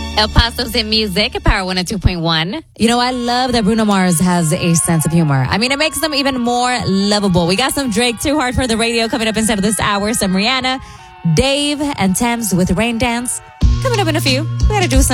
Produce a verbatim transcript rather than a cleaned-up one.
El Paso's in music at Power one oh two point one. You know, I love that Bruno Mars has a sense of humor. I mean, it makes them even more lovable. We got some Drake, Too Hard for the Radio coming up inside of this hour. Some Rihanna, Dave, and Thames with Rain Dance coming up in a few. We got to do some.